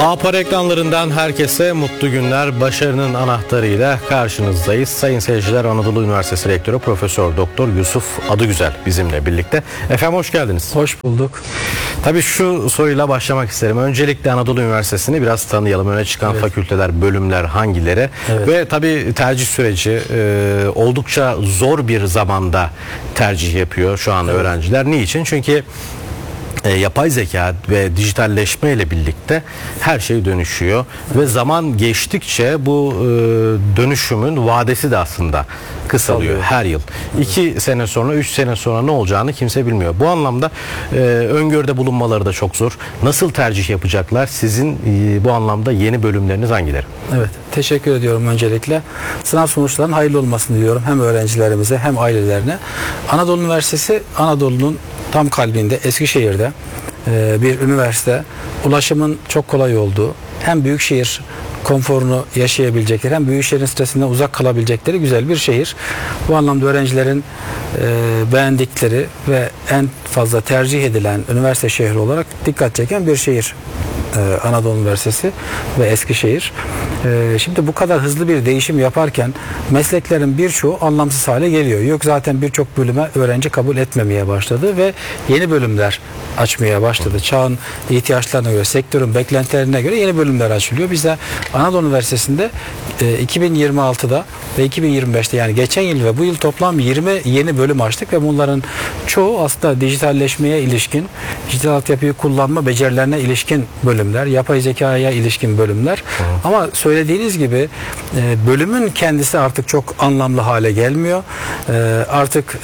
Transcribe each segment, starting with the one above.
APA reklamlarından herkese mutlu günler. Başarının anahtarıyla karşınızdayız. Sayın seyirciler, Anadolu Üniversitesi Rektörü Profesör Doktor Yusuf Adıgüzel bizimle birlikte. Efendim hoş geldiniz. Hoş bulduk. Tabii şu soruyla başlamak isterim. Öncelikle Anadolu Üniversitesi'ni biraz tanıyalım. Öne çıkan fakülteler, bölümler hangileri? Ve tabii tercih süreci oldukça zor bir zamanda tercih yapıyor şu an öğrenciler. Niçin? Çünkü yapay zeka ve dijitalleşme ile birlikte her şey dönüşüyor ve zaman geçtikçe bu dönüşümün vadesi de aslında kısalıyor her yıl. 2 sene sonra, 3 sene sonra ne olacağını kimse bilmiyor. Bu anlamda öngörüde bulunmaları da çok zor. Nasıl tercih yapacaklar? Sizin bu anlamda yeni bölümleriniz hangileri? Evet, teşekkür ediyorum öncelikle. Sınav sonuçlarının hayırlı olmasını diliyorum hem öğrencilerimize hem ailelerine. Anadolu Üniversitesi, Anadolu'nun tam kalbinde, Eskişehir'de bir üniversite. Ulaşımın çok kolay olduğu, hem büyükşehir konforunu yaşayabilecekleri hem büyükşehirin stresinden uzak kalabilecekleri güzel bir şehir. Bu anlamda öğrencilerin beğendikleri ve en fazla tercih edilen üniversite şehri olarak dikkat çeken bir şehir. Anadolu Üniversitesi ve Eskişehir. Şimdi bu kadar hızlı bir değişim yaparken mesleklerin birçoğu anlamsız hale geliyor. Yok zaten birçok bölüme öğrenci kabul etmemeye başladı ve yeni bölümler açmaya başladı. Çağın ihtiyaçlarına göre, sektörün beklentilerine göre yeni bölümler açılıyor. Biz de Anadolu Üniversitesi'nde 2026'da ve 2025'te, yani geçen yıl ve bu yıl toplam 20 yeni bölüm açtık ve bunların çoğu aslında dijitalleşmeye ilişkin, dijital altyapıyı kullanma becerilerine ilişkin bölümler, yapay zekaya ilişkin bölümler. Ama söylediğiniz gibi bölümün kendisi artık çok anlamlı hale gelmiyor. Artık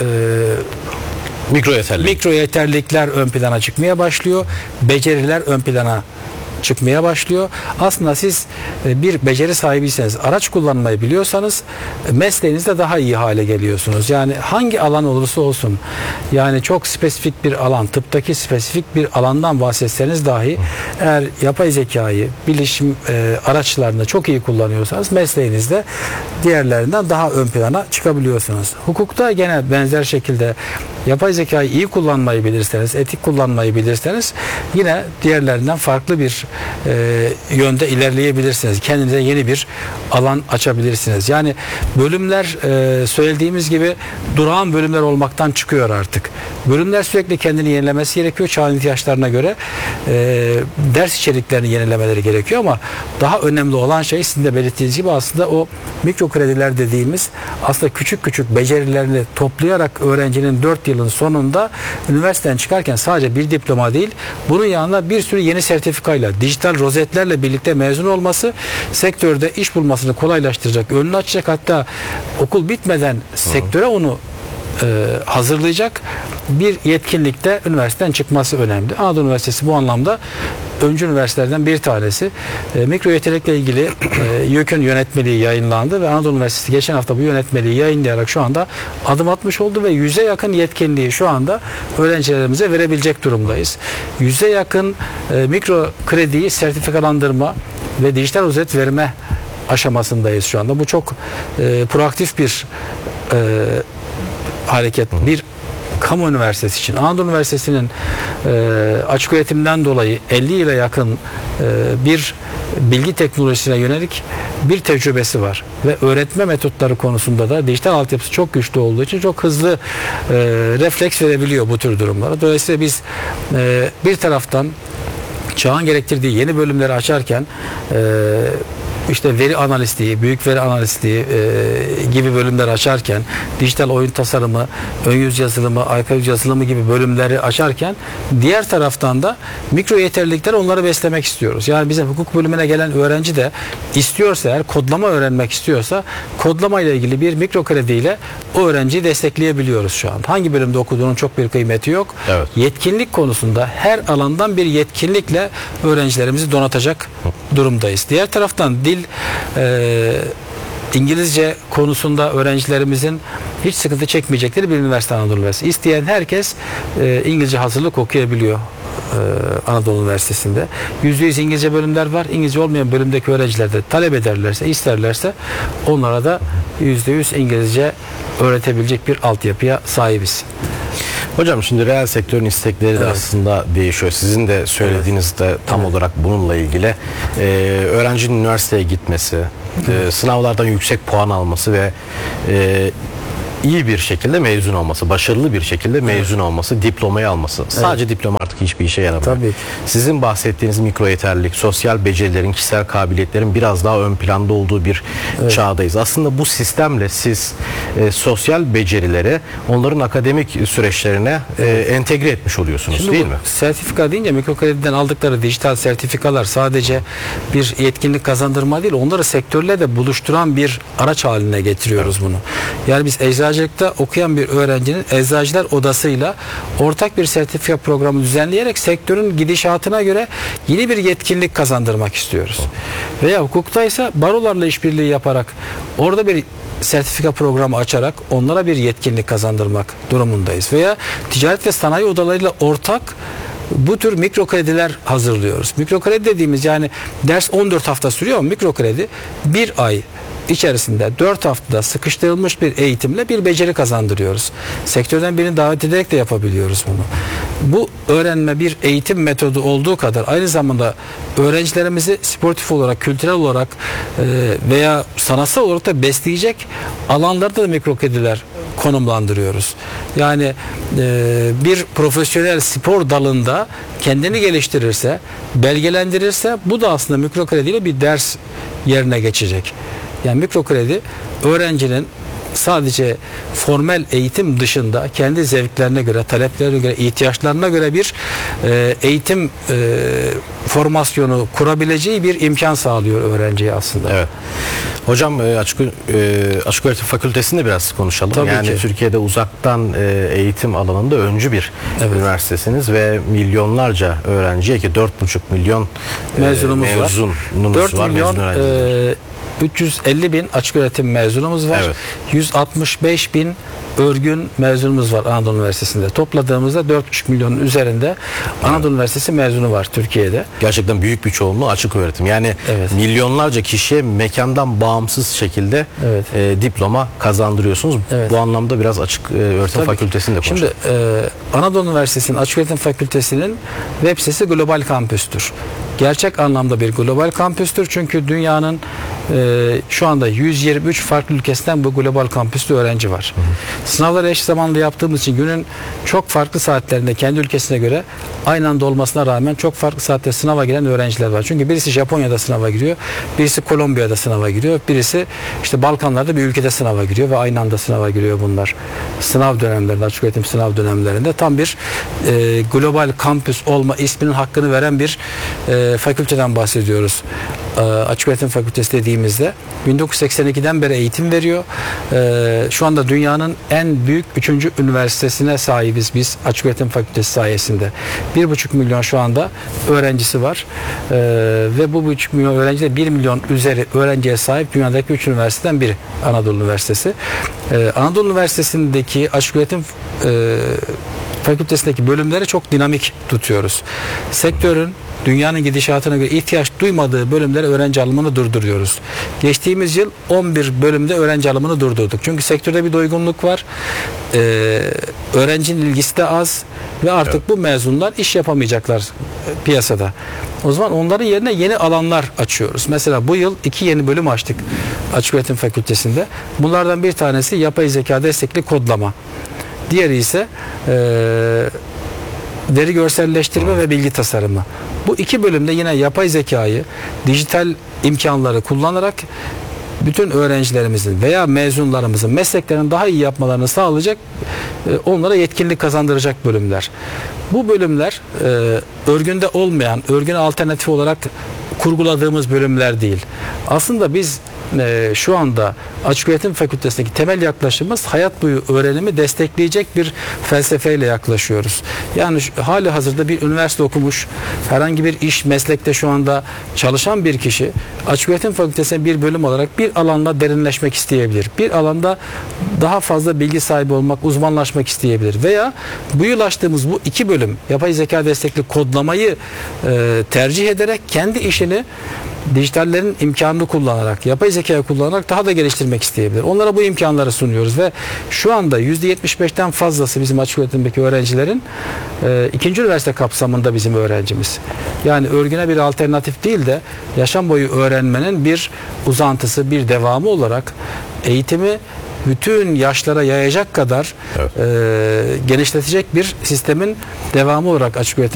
mikro yeterlilikler ön plana çıkmaya başlıyor. Beceriler ön plana çıkmaya başlıyor. Aslında siz bir beceri sahibiyseniz, araç kullanmayı biliyorsanız mesleğinizde daha iyi hale geliyorsunuz. Yani hangi alan olursa olsun, yani çok spesifik bir alan, tıptaki spesifik bir alandan bahsetseniz dahi eğer yapay zekayı, bilişim araçlarını çok iyi kullanıyorsanız mesleğinizde diğerlerinden daha ön plana çıkabiliyorsunuz. Hukukta gene benzer şekilde yapay zekayı iyi kullanmayı bilirseniz, etik kullanmayı bilirseniz yine diğerlerinden farklı bir yönde ilerleyebilirsiniz. Kendinize yeni bir alan açabilirsiniz. Yani bölümler söylediğimiz gibi durağan bölümler olmaktan çıkıyor artık. Bölümler sürekli kendini yenilemesi gerekiyor. Çağın ihtiyaçlarına göre ders içeriklerini yenilemeleri gerekiyor ama daha önemli olan şey, sizin de belirttiğiniz gibi, aslında o mikro krediler dediğimiz, aslında küçük küçük becerilerini toplayarak öğrencinin 4 yılın sonunda üniversiteden çıkarken sadece bir diploma değil, bunun yanında bir sürü yeni sertifikayla, dijital rozetlerle birlikte mezun olması sektörde iş bulmasını kolaylaştıracak, önünü açacak, hatta okul bitmeden sektöre onu hazırlayacak bir yetkinlikte üniversiteden çıkması önemli. Anadolu Üniversitesi bu anlamda öncü üniversitelerden bir tanesi. Mikro yetenekle ilgili YÖK'ün yönetmeliği yayınlandı ve Anadolu Üniversitesi geçen hafta bu yönetmeliği yayınlayarak şu anda adım atmış oldu ve 100'e yakın yetkinliği şu anda öğrencilerimize verebilecek durumdayız. 100'e yakın mikro krediyi sertifikalandırma ve dijital rozet verme aşamasındayız şu anda. Bu çok proaktif bir hareket. Bir kamu üniversitesi için, Anadolu Üniversitesi'nin açık öğretimden dolayı 50 yıla yakın bir bilgi teknolojisine yönelik bir tecrübesi var ve öğretme metotları konusunda da dijital altyapısı çok güçlü olduğu için çok hızlı refleks verebiliyor bu tür durumlara. Dolayısıyla biz bir taraftan çağın gerektirdiği yeni bölümleri açarken işte veri analistliği, büyük veri analistliği gibi bölümler açarken, dijital oyun tasarımı, ön yüz yazılımı, arka yüz yazılımı gibi bölümleri açarken, diğer taraftan da mikro yeterlilikler, onları beslemek istiyoruz. Yani bizim hukuk bölümüne gelen öğrenci de istiyorsa, eğer kodlama öğrenmek istiyorsa, kodlama ile ilgili bir mikro krediyle o öğrenciyi destekleyebiliyoruz şu an. Hangi bölümde okuduğunun çok bir kıymeti yok. Evet. Yetkinlik konusunda her alandan bir yetkinlikle öğrencilerimizi donatacak durumdayız. Diğer taraftan dil, İngilizce konusunda öğrencilerimizin hiç sıkıntı çekmeyecekleri bir üniversite Anadolu Üniversitesi. İsteyen herkes İngilizce hazırlık okuyabiliyor Anadolu Üniversitesi'nde. %100 İngilizce bölümler var. İngilizce olmayan bölümdeki öğrenciler de talep ederlerse, isterlerse onlara da %100 İngilizce öğretebilecek bir altyapıya sahibiz. Hocam şimdi reel sektörün istekleri de aslında değişiyor. Sizin de söylediğiniz de tam olarak bununla ilgili. Öğrencinin üniversiteye gitmesi, sınavlardan yüksek puan alması ve iyi bir şekilde mezun olması, başarılı bir şekilde mezun olması, diplomayı alması. Sadece diploma artık hiçbir işe yaramıyor. Tabii. Sizin bahsettiğiniz mikro yeterlilik, sosyal becerilerin, kişisel kabiliyetlerin biraz daha ön planda olduğu bir çağdayız. Aslında bu sistemle siz sosyal becerileri onların akademik süreçlerine entegre etmiş oluyorsunuz. Şimdi değil bu mi? sertifika deyince mikrokrediden aldıkları dijital sertifikalar sadece bir yetkinlik kazandırma değil, onları sektörle de buluşturan bir araç haline getiriyoruz bunu. Yani biz eczacılıkta okuyan bir öğrencinin eczacılar odasıyla ortak bir sertifika programı düzenleyerek sektörün gidişatına göre yeni bir yetkinlik kazandırmak istiyoruz. Veya hukuktaysa barolarla işbirliği yaparak orada bir sertifika programı açarak onlara bir yetkinlik kazandırmak durumundayız. Veya ticaret ve sanayi odalarıyla ortak bu tür mikro krediler hazırlıyoruz. Mikro kredi dediğimiz, yani ders 14 hafta sürüyor ama mikro kredi bir ay içerisinde 4 haftada sıkıştırılmış bir eğitimle bir beceri kazandırıyoruz. Sektörden birini davet ederek de yapabiliyoruz bunu. Bu öğrenme bir eğitim metodu olduğu kadar aynı zamanda öğrencilerimizi sportif olarak, kültürel olarak veya sanatsal olarak da besleyecek alanlarda da mikro krediler konumlandırıyoruz. Yani bir profesyonel spor dalında kendini geliştirirse, belgelendirirse bu da aslında mikro krediyle bir ders yerine geçecek. Yani mikro kredi öğrencinin sadece formel eğitim dışında kendi zevklerine göre, taleplerine göre, ihtiyaçlarına göre bir eğitim formasyonu kurabileceği bir imkan sağlıyor öğrenciye aslında. Evet. Hocam Açık Öğretim Fakültesi'nde biraz konuşalım. Tabii yani ki. Türkiye'de uzaktan eğitim alanında öncü bir üniversitesiniz ve milyonlarca öğrenciye, ki 4,5 milyon mezunumuz var. 4 var. milyon mezun öğrenciler. 350 bin açık öğretim mezunumuz var. Evet. 165 bin örgün mezunumuz var Anadolu Üniversitesi'nde. Topladığımızda 4,5 milyonun üzerinde Anadolu Üniversitesi mezunu var Türkiye'de. Gerçekten büyük bir çoğunluğu açık öğretim. Yani milyonlarca kişiye mekandan bağımsız şekilde diploma kazandırıyorsunuz. Evet. Bu anlamda biraz Açık Öğretim Fakültesi'nde konuşalım. Şimdi Anadolu Üniversitesi'nin Açık Öğretim Fakültesi'nin web sitesi global kampüstür. Gerçek anlamda bir global kampüstür. Çünkü dünyanın şu anda 123 farklı ülkesinden bu global kampüste öğrenci var. Sınavları eş zamanlı yaptığımız için günün çok farklı saatlerinde kendi ülkesine göre aynı anda olmasına rağmen çok farklı saatte sınava giren öğrenciler var. Çünkü birisi Japonya'da sınava giriyor, birisi Kolombiya'da sınava giriyor, birisi işte Balkanlarda bir ülkede sınava giriyor ve aynı anda sınava giriyor bunlar. Sınav dönemlerinde, açık öğretim sınav dönemlerinde tam bir global kampüs olma isminin hakkını veren bir fakülteden bahsediyoruz. Açık Öğretim Fakültesi dediğimizde 1982'den beri eğitim veriyor. Şu anda dünyanın en büyük 3. üniversitesine sahibiz biz Açık Öğretim Fakültesi sayesinde. 1,5 milyon şu anda öğrencisi var. Ve bu 1,5 milyon öğrenci de 1 milyon üzeri öğrenciye sahip dünyadaki 3 üniversiteden biri Anadolu Üniversitesi. Anadolu Üniversitesi'ndeki Açık Öğretim Fakültesindeki bölümleri çok dinamik tutuyoruz. Sektörün dünyanın gidişatına göre ihtiyaç duymadığı bölümlere öğrenci alımını durduruyoruz. Geçtiğimiz yıl 11 bölümde öğrenci alımını durdurduk. Çünkü sektörde bir doygunluk var. Öğrencinin ilgisi de az ve artık bu mezunlar iş yapamayacaklar piyasada. O zaman onların yerine yeni alanlar açıyoruz. Mesela bu yıl 2 yeni bölüm açtık Açık Öğretim Fakültesi'nde. Bunlardan bir tanesi yapay zeka destekli kodlama. Diğeri ise veri görselleştirme ve bilgi tasarımı. Bu 2 bölümde yine yapay zekayı, dijital imkanları kullanarak bütün öğrencilerimizin veya mezunlarımızın mesleklerini daha iyi yapmalarını sağlayacak, onlara yetkinlik kazandıracak bölümler. Bu bölümler örgünde olmayan, örgüne alternatif olarak kurguladığımız bölümler değil. Aslında biz şu anda Açık Öğretim Fakültesi'ndeki temel yaklaşımımız hayat boyu öğrenimi destekleyecek bir felsefeyle yaklaşıyoruz. Yani hali hazırda bir üniversite okumuş, herhangi bir iş meslekte şu anda çalışan bir kişi Açık Öğretim Fakültesi'ne bir bölüm olarak bir alanda derinleşmek isteyebilir. Bir alanda daha fazla bilgi sahibi olmak, uzmanlaşmak isteyebilir. Veya bu yıl açtığımız bu 2 bölüm yapay zeka destekli kodlamayı tercih ederek kendi işini dijitallerin imkanını kullanarak, yapay zekayı kullanarak daha da geliştirmek isteyebilir. Onlara bu imkanları sunuyoruz ve şu anda %75'ten fazlası bizim açık öğretimdeki öğrencilerin ikinci üniversite kapsamında bizim öğrencimiz. Yani örgüne bir alternatif değil de yaşam boyu öğrenmenin bir uzantısı, bir devamı olarak eğitimi bütün yaşlara yayacak kadar genişletecek bir sistemin devamı olarak açık öğretim